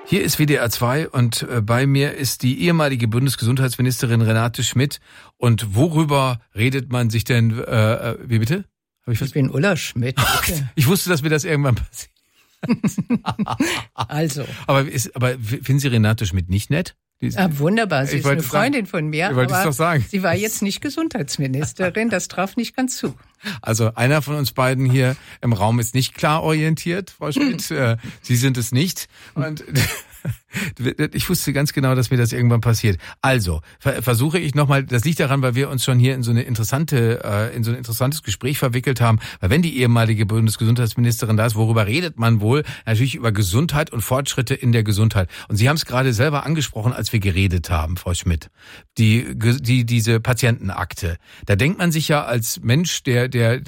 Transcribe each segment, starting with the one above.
Hier ist WDR 2 und bei mir ist die ehemalige Bundesgesundheitsministerin Renate Schmidt. Und worüber redet man sich denn, wie bitte? Ich bin Ulla Schmidt. Ich wusste, dass mir das irgendwann passiert. Also. Aber finden Sie Renate Schmidt nicht nett? Wunderbar, sie ist eine Freundin von mir, aber doch sagen. Sie war jetzt nicht Gesundheitsministerin, das traf nicht ganz zu. Also einer von uns beiden hier im Raum ist nicht klar orientiert, Frau Schmidt. Sie sind es nicht. Und ich wusste ganz genau, dass mir das irgendwann passiert. Also versuche ich nochmal, das liegt daran, weil wir uns schon hier in so ein interessantes Gespräch verwickelt haben. Weil wenn die ehemalige Bundesgesundheitsministerin da ist, worüber redet man wohl? Natürlich über Gesundheit und Fortschritte in der Gesundheit. Und Sie haben es gerade selber angesprochen, als wir geredet haben, Frau Schmidt. Diese Patientenakte. Da denkt man sich ja als Mensch, der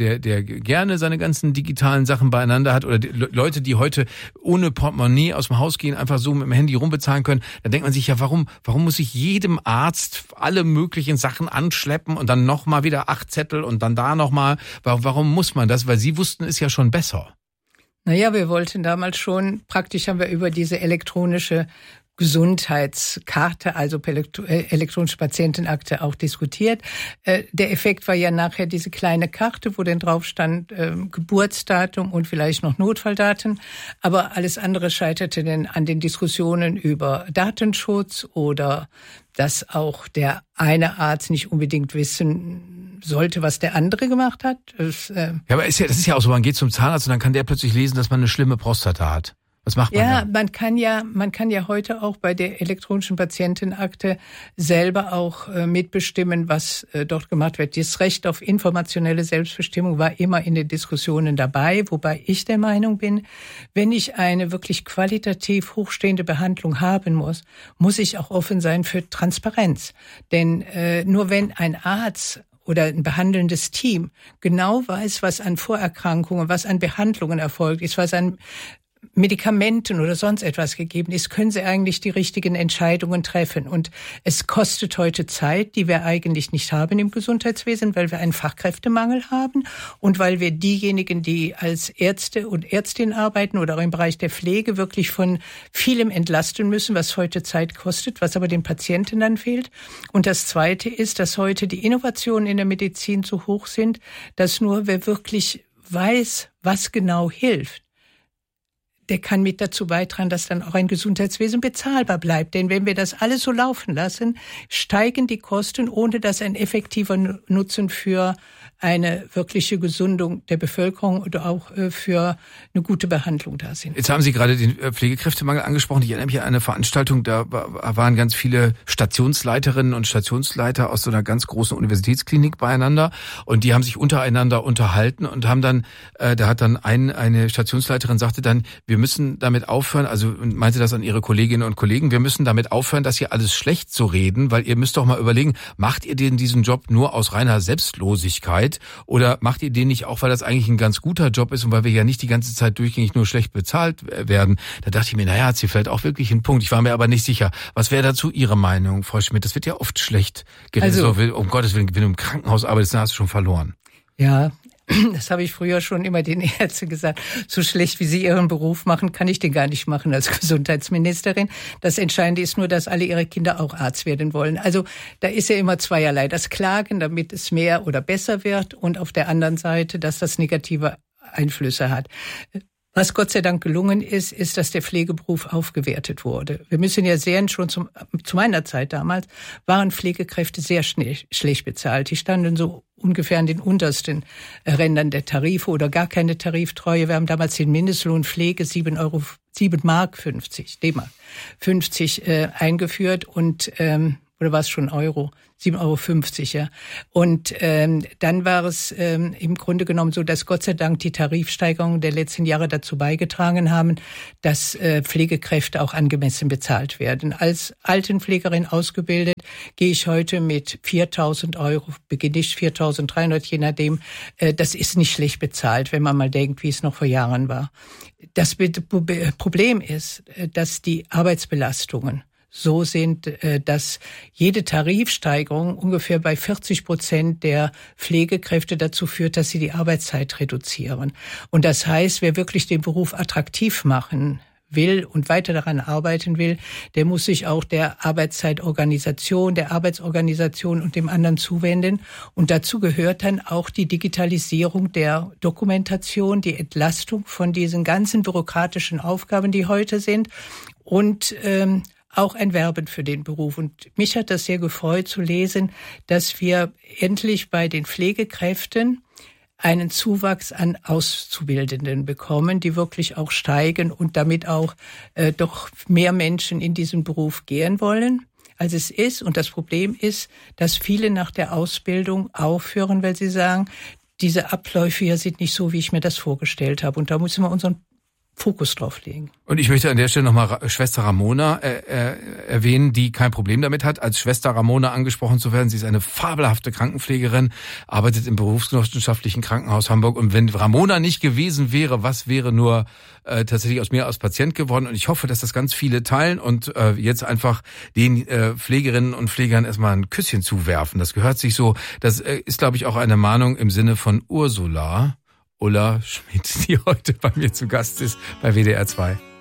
gerne seine ganzen digitalen Sachen beieinander hat, oder die Leute, die heute ohne Portemonnaie aus dem Haus gehen, einfach so mit dem Handy rumbezahlen können, da denkt man sich ja, warum muss ich jedem Arzt alle möglichen Sachen anschleppen und dann nochmal wieder 8 Zettel und dann da nochmal, warum muss man das? Weil Sie wussten es ja schon besser. Naja, wir wollten damals schon, praktisch haben wir über diese elektronische Gesundheitskarte, also elektronische Patientenakte auch diskutiert. Der Effekt war ja nachher diese kleine Karte, wo dann drauf stand Geburtsdatum und vielleicht noch Notfalldaten. Aber alles andere scheiterte dann an den Diskussionen über Datenschutz oder dass auch der eine Arzt nicht unbedingt wissen sollte, was der andere gemacht hat. Ja, aber das ist ja auch so, man geht zum Zahnarzt und dann kann der plötzlich lesen, dass man eine schlimme Prostata hat. Was macht man ja, dann? Man kann ja heute auch bei der elektronischen Patientenakte selber auch mitbestimmen, was dort gemacht wird. Das Recht auf informationelle Selbstbestimmung war immer in den Diskussionen dabei, wobei ich der Meinung bin, wenn ich eine wirklich qualitativ hochstehende Behandlung haben muss ich auch offen sein für Transparenz. Denn nur wenn ein Arzt oder ein behandelndes Team genau weiß, was an Vorerkrankungen, was an Behandlungen erfolgt ist, was an Medikamenten oder sonst etwas gegeben ist, können sie eigentlich die richtigen Entscheidungen treffen. Und es kostet heute Zeit, die wir eigentlich nicht haben im Gesundheitswesen, weil wir einen Fachkräftemangel haben und weil wir diejenigen, die als Ärzte und Ärztinnen arbeiten oder auch im Bereich der Pflege wirklich von vielem entlasten müssen, was heute Zeit kostet, was aber den Patienten dann fehlt. Und das Zweite ist, dass heute die Innovationen in der Medizin so hoch sind, dass nur wer wirklich weiß, was genau hilft, der kann mit dazu beitragen, dass dann auch ein Gesundheitswesen bezahlbar bleibt. Denn wenn wir das alles so laufen lassen, steigen die Kosten, ohne dass ein effektiver Nutzen für eine wirkliche Gesundung der Bevölkerung oder auch für eine gute Behandlung da sind. Jetzt haben Sie gerade den Pflegekräftemangel angesprochen. Ich erinnere mich an eine Veranstaltung, da waren ganz viele Stationsleiterinnen und Stationsleiter aus so einer ganz großen Universitätsklinik beieinander und die haben sich untereinander unterhalten und haben dann, da hat dann eine Stationsleiterin sagte dann, wir müssen damit aufhören, also meinte das an ihre Kolleginnen und Kollegen, wir müssen damit aufhören, das hier alles schlecht zu reden, weil ihr müsst doch mal überlegen, macht ihr denn diesen Job nur aus reiner Selbstlosigkeit oder macht ihr den nicht auch, weil das eigentlich ein ganz guter Job ist und weil wir ja nicht die ganze Zeit durchgängig nur schlecht bezahlt werden? Da dachte ich mir, naja, hat sie vielleicht auch wirklich einen Punkt. Ich war mir aber nicht sicher. Was wäre dazu Ihre Meinung, Frau Schmidt? Das wird ja oft schlecht geredet. Also, um Gottes Willen, wenn du im Krankenhaus arbeitest, dann hast du schon verloren. Ja, das habe ich früher schon immer den Ärzten gesagt. So schlecht, wie sie ihren Beruf machen, kann ich den gar nicht machen als Gesundheitsministerin. Das Entscheidende ist nur, dass alle ihre Kinder auch Arzt werden wollen. Also da ist ja immer zweierlei. Das Klagen, damit es mehr oder besser wird und auf der anderen Seite, dass das negative Einflüsse hat. Was Gott sei Dank gelungen ist, ist, dass der Pflegeberuf aufgewertet wurde. Wir müssen ja sehen, schon zu meiner Zeit damals waren Pflegekräfte sehr schlecht bezahlt. Die standen so ungefähr an den untersten Rändern der Tarife oder gar keine Tariftreue. Wir haben damals den Mindestlohn Pflege 7 Mark 50, D-Mark 50 eingeführt und oder war es schon Euro? 7,50 €, ja. Und dann war es im Grunde genommen so, dass Gott sei Dank die Tarifsteigerungen der letzten Jahre dazu beigetragen haben, dass Pflegekräfte auch angemessen bezahlt werden. Als Altenpflegerin ausgebildet gehe ich heute mit 4.000 €, beginne ich 4.300, je nachdem. Das ist nicht schlecht bezahlt, wenn man mal denkt, wie es noch vor Jahren war. Das Problem ist, dass die Arbeitsbelastungen so sind, dass jede Tarifsteigerung ungefähr bei 40% der Pflegekräfte dazu führt, dass sie die Arbeitszeit reduzieren. Und das heißt, wer wirklich den Beruf attraktiv machen will und weiter daran arbeiten will, der muss sich auch der Arbeitszeitorganisation, der Arbeitsorganisation und dem anderen zuwenden. Und dazu gehört dann auch die Digitalisierung der Dokumentation, die Entlastung von diesen ganzen bürokratischen Aufgaben, die heute sind, und auch ein Werben für den Beruf. Und mich hat das sehr gefreut zu lesen, dass wir endlich bei den Pflegekräften einen Zuwachs an Auszubildenden bekommen, die wirklich auch steigen und damit auch doch mehr Menschen in diesen Beruf gehen wollen, als es ist. Und das Problem ist, dass viele nach der Ausbildung aufhören, weil sie sagen, diese Abläufe hier sind nicht so, wie ich mir das vorgestellt habe. Und da müssen wir unseren Fokus drauf legen. Und ich möchte an der Stelle nochmal Schwester Ramona erwähnen, die kein Problem damit hat, als Schwester Ramona angesprochen zu werden. Sie ist eine fabelhafte Krankenpflegerin, arbeitet im Berufsgenossenschaftlichen Krankenhaus Hamburg. Und wenn Ramona nicht gewesen wäre, was wäre nur tatsächlich aus mir als Patient geworden? Und ich hoffe, dass das ganz viele teilen und jetzt einfach den Pflegerinnen und Pflegern erstmal ein Küsschen zuwerfen. Das gehört sich so. Das ist, glaube ich, auch eine Mahnung im Sinne von Ulla Schmidt, die heute bei mir zu Gast ist bei WDR 2.